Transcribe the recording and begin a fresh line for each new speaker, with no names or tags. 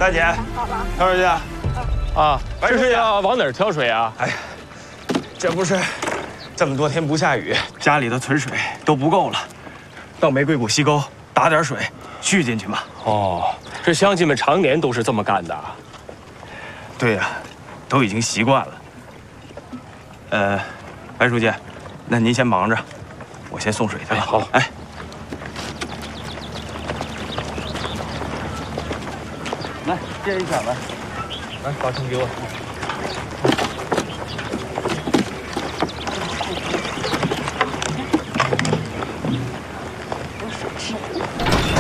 大姐，挑水去。
啊，这是要往哪儿挑水啊？
哎呀，这不是这么多天不下雨，家里的存水都不够了，到玫瑰谷溪沟打点水蓄进去嘛。
哦，这乡亲们常年都是这么干的。
对呀，都已经习惯了。白书记，那您先忙着，我先送水去了。
好，
哎。 来，这一小子，来，把桶给我。